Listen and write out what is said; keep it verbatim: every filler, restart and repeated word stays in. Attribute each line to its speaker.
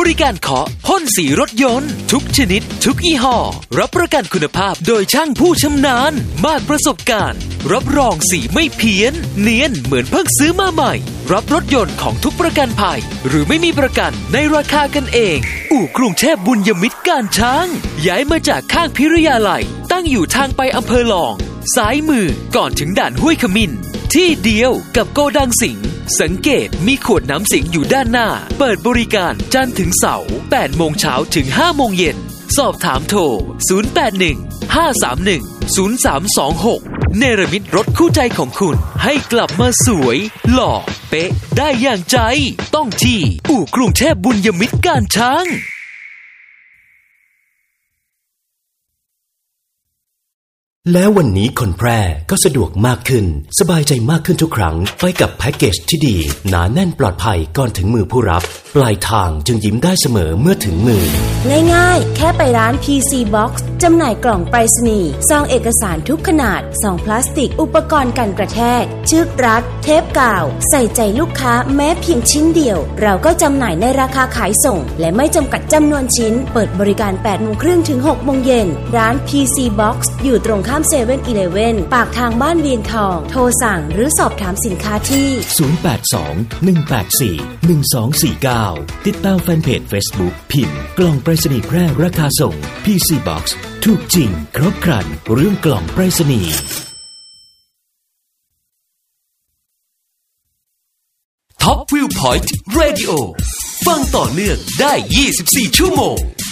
Speaker 1: ริการเคาะพ่นสีรถยนต์ทุกชนิดทุกยี่ห้อรับประกันคุณภาพโดยช่างผู้ชำนาญมากประสบการณ์รับรองสีไม่เพี้ยนเนียนเหมือนเพิ่งซื้อมาใหม่รับรถยนต์ของทุกประกันภัยหรือไม่มีประกันในราคากันเองอู่กรุงเทพบุญยมิตรการช้างย้ายมาจากข้างพิริยาลัยตั้งอยู่ทางไปอำเภอหลองซ้ายมือก่อนถึงด่านห้วยขมิ้นที่เดียวกับโกดังสิงห์สังเกตมีขวดน้ำสิงห์อยู่ด้านหน้าเปิดบริการจันทร์ถึงเสาร์แปดโมงเช้าถึงห้าโมงเย็นสอบถามโทรศูนย์ แปด หนึ่ง ห้า สาม หนึ่ง ศูนย์ สาม สอง หกเนรมิตรถคู่ใจของคุณให้กลับมาสวยหล่อเป๊ะได้อย่างใจต้องที่อู่กรุงเทพบุญยมิตรการช้าง
Speaker 2: แล้ววันนี้คนแพร่ก็สะดวกมากขึ้นสบายใจมากขึ้นทุกครั้งไปกับแพ็กเกจที่ดีหนาแน่นปลอดภัยก่อนถึงมือผู้รับปลายทางจึงยิ้มได้เสมอเมื่อถึงมือ
Speaker 3: ง่ายๆแค่ไปร้าน พี ซี Box จำหน่ายกล่องไปรษณีย์ซองเอกสารทุกขนาดซองพลาสติกอุปกรณ์กันกระแทกเชือกรัดเทปกาวใส่ใจลูกค้าแม้เพียงชิ้นเดียวเราก็จำหน่ายในราคาขายส่งและไม่จำกัดจำนวนชิ้นเปิดบริการ แปดโมงครึ่ง ถึง หกโมงเย็นร้าน พี ซี Box อยู่ตรงข้ามเซเว่นอีเลฟเว่นปากทางบ้านเวียงทองโทรสั่งหรือสอบถามสินค้าที่
Speaker 2: ศูนย์ แปด สอง หนึ่ง แปด สี่ หนึ่ง สอง สี่ เก้าติดตามแฟนเพจ Facebook พิมพ์กล่องไปรษณีย์แพร่ราคาส่ง พี ซี Box ถูกจริงครบครันเรื่องกล่องไปรษณีย์
Speaker 1: Top View Point Radio ฟังต่อเนื่องได้ยี่สิบสี่ชั่วโมง